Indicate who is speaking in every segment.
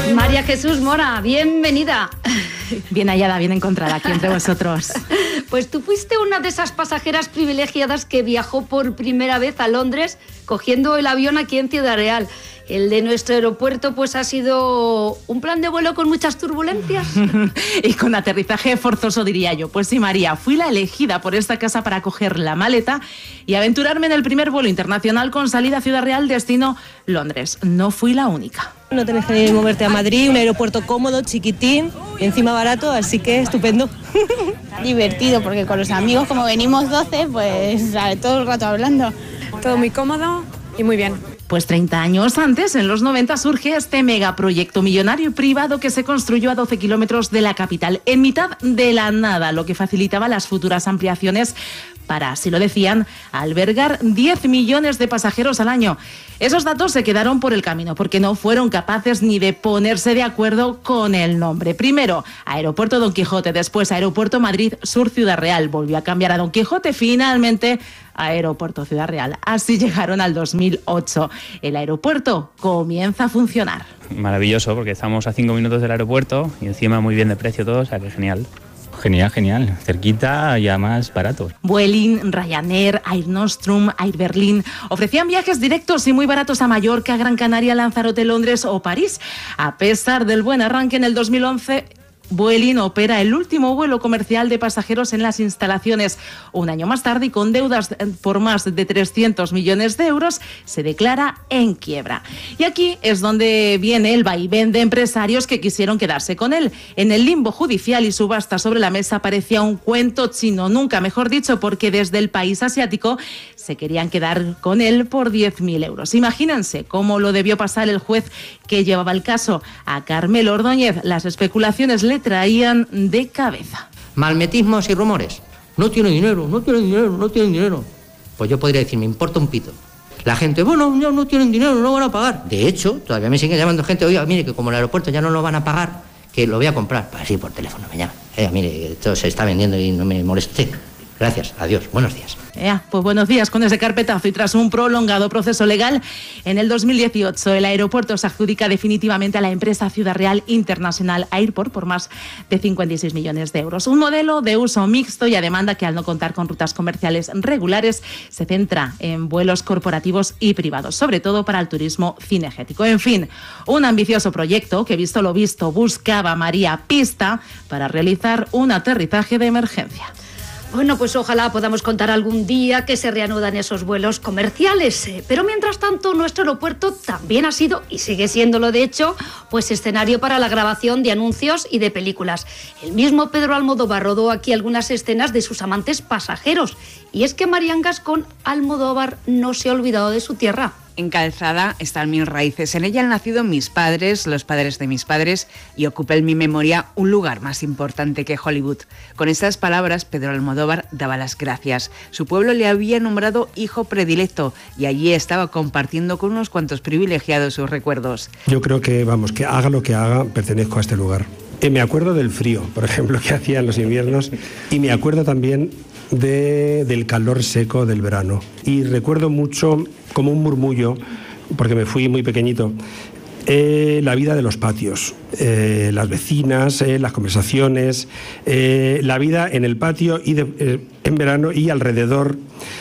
Speaker 1: María Jesús Mora, bienvenida.
Speaker 2: Bien hallada, bien encontrada aquí entre vosotros.
Speaker 1: Pues tú fuiste una de esas pasajeras privilegiadas que viajó por primera vez a Londres cogiendo el avión aquí en Ciudad Real. El de nuestro aeropuerto pues ha sido un plan de vuelo con muchas turbulencias.
Speaker 2: Y con aterrizaje forzoso, diría yo. Pues sí, María, fui la elegida por esta casa para coger la maleta y aventurarme en el primer vuelo internacional con salida a Ciudad Real, destino Londres. No fui la única.
Speaker 3: No tenés que moverte a Madrid, un aeropuerto cómodo, chiquitín, encima barato, así que estupendo.
Speaker 4: Divertido, porque con los amigos, como venimos 12, pues todo el rato hablando.
Speaker 5: Todo muy cómodo y muy bien.
Speaker 2: Pues 30 años antes, en los 90, surge este megaproyecto millonario y privado que se construyó a 12 kilómetros de la capital, en mitad de la nada, lo que facilitaba las futuras ampliaciones para, así lo decían, albergar 10 millones de pasajeros al año. Esos datos se quedaron por el camino porque no fueron capaces ni de ponerse de acuerdo con el nombre. Primero, Aeropuerto Don Quijote, después Aeropuerto Madrid Sur Ciudad Real. Volvió a cambiar a Don Quijote, finalmente Aeropuerto Ciudad Real. Así llegaron al 2008. El aeropuerto comienza a funcionar.
Speaker 6: Maravilloso, porque estamos a 5 minutos del aeropuerto y encima muy bien de precio todo, o sea que genial.
Speaker 7: Genial. Cerquita y además barato.
Speaker 2: Vueling, Ryanair, Air Nostrum, Air Berlin ofrecían viajes directos y muy baratos a Mallorca, Gran Canaria, Lanzarote, Londres o París. A pesar del buen arranque en el 2011... Vueling opera el último vuelo comercial de pasajeros en las instalaciones. Un año más tarde y con deudas por más de 300 millones de euros, se declara en quiebra. Y aquí es donde viene el vaivén de empresarios que quisieron quedarse con él. En el limbo judicial y subasta sobre la mesa parecía un cuento chino, nunca mejor dicho, porque desde el país asiático se querían quedar con él por 10.000 euros. Imagínense cómo lo debió pasar el juez que llevaba el caso. A Carmelo Ordóñez las especulaciones le traían de cabeza.
Speaker 8: Malmetismos y rumores. No tiene dinero. Pues yo podría decir, me importa un pito. La gente, bueno, no tienen dinero, no van a pagar. De hecho, todavía me siguen llamando gente, oiga, mire, que como el aeropuerto ya no lo van a pagar, que lo voy a comprar. Pues así por teléfono me llaman. Mire, esto se está vendiendo y no me moleste. Gracias, adiós, buenos días.
Speaker 2: Pues buenos días. Con ese carpetazo y tras un prolongado proceso legal, en el 2018 el aeropuerto se adjudica definitivamente a la empresa Ciudad Real International Airport por más de 56 millones de euros. Un modelo de uso mixto y a demanda que, al no contar con rutas comerciales regulares, se centra en vuelos corporativos y privados, sobre todo para el turismo cinegético. En fin, un ambicioso proyecto que, visto lo visto, buscaba María pista para realizar un aterrizaje de emergencia.
Speaker 1: Bueno, pues ojalá podamos contar algún día que se reanudan esos vuelos comerciales. Pero mientras tanto, nuestro aeropuerto también ha sido, y sigue siéndolo de hecho, pues escenario para la grabación de anuncios y de películas. El mismo Pedro Almodóvar rodó aquí algunas escenas de sus amantes pasajeros. Y es que Marian Gascón Almodóvar no se ha olvidado de su tierra.
Speaker 9: En Calzada están mis raíces. En ella han nacido mis padres, los padres de mis padres, y ocupa en mi memoria un lugar más importante que Hollywood. Con estas palabras, Pedro Almodóvar daba las gracias. Su pueblo le había nombrado hijo predilecto y allí estaba compartiendo con unos cuantos privilegiados sus recuerdos.
Speaker 10: Yo creo que, que haga lo que haga, pertenezco a este lugar. Me acuerdo del frío, por ejemplo, que hacía en los inviernos, y me acuerdo también del calor seco del verano. Y recuerdo mucho, como un murmullo, porque me fui muy pequeñito, la vida de los patios, las vecinas, las conversaciones, la vida en el patio y en verano y alrededor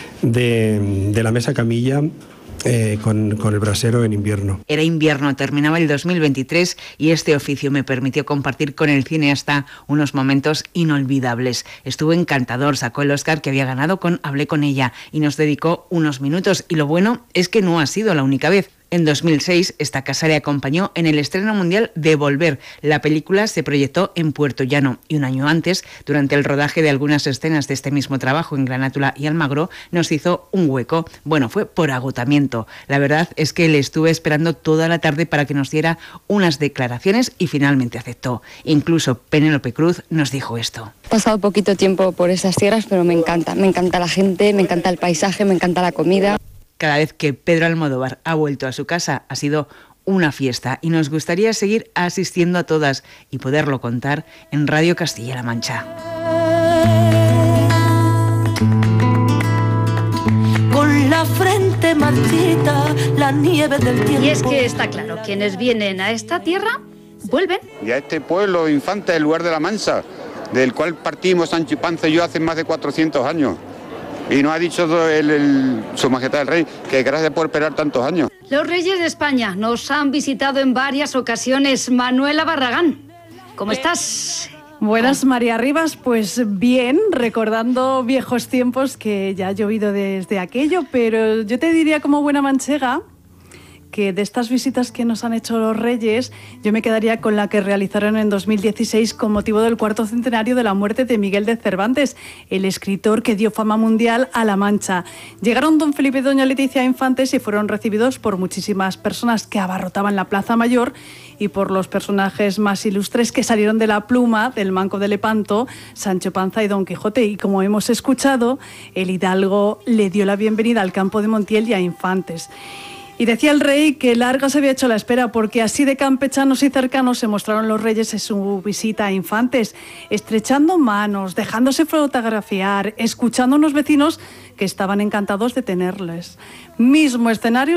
Speaker 10: de la mesa camilla. Con el brasero en invierno.
Speaker 9: Era invierno, terminaba el 2023 y este oficio me permitió compartir con el cineasta unos momentos inolvidables. Estuvo encantador, sacó el Oscar que había ganado con Hablé con ella y nos dedicó unos minutos. Y lo bueno es que no ha sido la única vez. En 2006, esta casa le acompañó en el estreno mundial de Volver. La película se proyectó en Puerto Llano y un año antes, durante el rodaje de algunas escenas de este mismo trabajo en Granátula y Almagro, nos hizo un hueco. Bueno, fue por agotamiento. La verdad es que le estuve esperando toda la tarde para que nos diera unas declaraciones y finalmente aceptó. Incluso Penélope Cruz nos dijo esto.
Speaker 11: He pasado poquito tiempo por esas tierras, pero me encanta la gente, me encanta el paisaje, me encanta la comida.
Speaker 9: Cada vez que Pedro Almodóvar ha vuelto a su casa ha sido una fiesta y nos gustaría seguir asistiendo a todas y poderlo contar en Radio Castilla-La Mancha.
Speaker 12: Con la frente marchita, la nieve del tiempo.
Speaker 1: Y es que está claro, quienes vienen a esta tierra vuelven.
Speaker 13: Y a este pueblo infante del lugar de la Mancha, del cual partimos Sancho Panza y yo hace más de 400 años. Y nos ha dicho Su Majestad el Rey que gracias por esperar tantos años.
Speaker 1: Los Reyes de España nos han visitado en varias ocasiones. Manuela Barragán, ¿cómo estás?
Speaker 14: Buenas, María Rivas, pues bien, recordando viejos tiempos que ya ha llovido desde aquello, pero yo te diría como buena manchega que de estas visitas que nos han hecho los Reyes, yo me quedaría con la que realizaron en 2016 con motivo del 4º centenario de la muerte de Miguel de Cervantes, el escritor que dio fama mundial a La Mancha. Llegaron don Felipe y doña Leticia Infantes y fueron recibidos por muchísimas personas que abarrotaban la Plaza Mayor y por los personajes más ilustres que salieron de la pluma del Manco de Lepanto, Sancho Panza y Don Quijote. Y como hemos escuchado, el hidalgo le dio la bienvenida al campo de Montiel y a Infantes. Y decía el rey que larga se había hecho la espera porque así de campechanos y cercanos se mostraron los Reyes en su visita a Infantes, estrechando manos, dejándose fotografiar, escuchando a unos vecinos que estaban encantados de tenerles. Mismo escenario